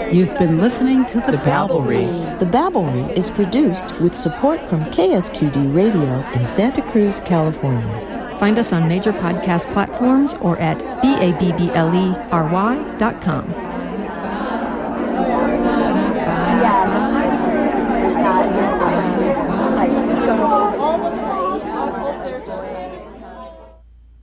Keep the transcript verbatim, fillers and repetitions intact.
You've been listening to The Babblery. The Babblery is produced with support from K S Q D Radio in Santa Cruz, California. Find us on major podcast platforms or at B A B B L E R Y dot com.